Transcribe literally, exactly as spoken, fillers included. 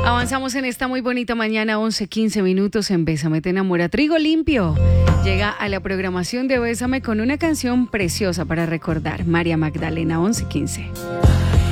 Avanzamos en esta muy bonita mañana, once quince minutos en Bésame te enamora. Trigo Limpio llega a la programación de Bésame con una canción preciosa para recordar. María Magdalena, once quince.